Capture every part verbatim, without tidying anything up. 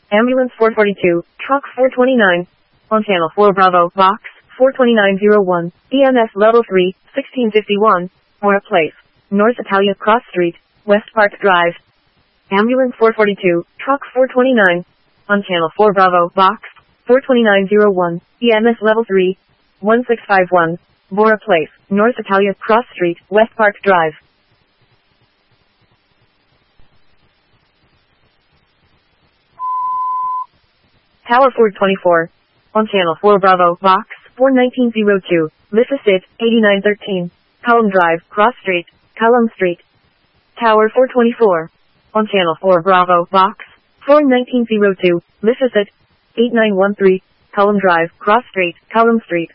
Ambulance four forty-two, Truck four twenty-nine. On Channel four Bravo, Box four twenty-nine oh one, E M S Level three, sixteen fifty-one, Mora Place, North Italia Cross Street, West Park Drive. Ambulance four forty-two, Truck four twenty-nine. On Channel four Bravo, Box four twenty-nine oh one, E M S Level three, one six five one, Bora Place, North Italia Cross Street, West Park Drive. Tower four twenty-four. On Channel four Bravo, Box four nineteen oh two, Lissasit, eighty-nine thirteen, Column Drive, Cross Street, Column Street. Tower four twenty-four. On Channel four Bravo, Box four nineteen oh two, Lissasit, eighty-nine thirteen, Column Drive, Cross Street, Column Street.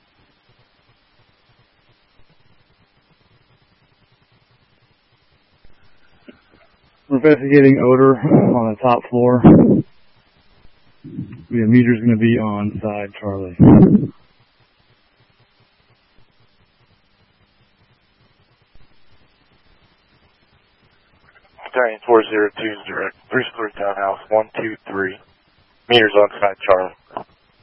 We're investigating odor on the top floor. The meter's going to be on side Charlie. Battalion four zero two is direct. Three-story townhouse, one two three. Meters on side Charlie.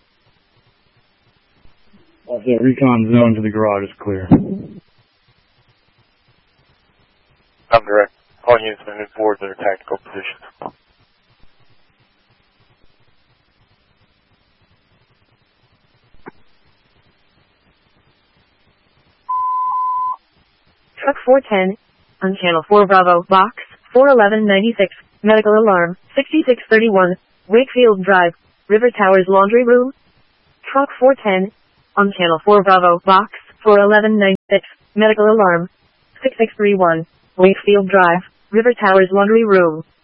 Also, recon zone to the garage is clear. I'm direct. All units moving forward to their tactical positions. Truck four ten. On Channel four Bravo, Box four eleven ninety-six, Medical Alarm, sixty-six thirty-one, Wakefield Drive, River Towers Laundry Room. Truck four ten. On Channel four Bravo, Box four eleven ninety-six, Medical Alarm, sixty-six thirty-one, Wakefield Drive, River Towers Laundry Room.